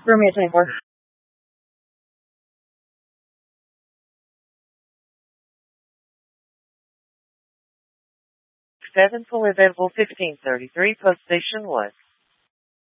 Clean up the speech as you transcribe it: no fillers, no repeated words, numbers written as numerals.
Romeo 24. 7 fully available 1533, Post Station West.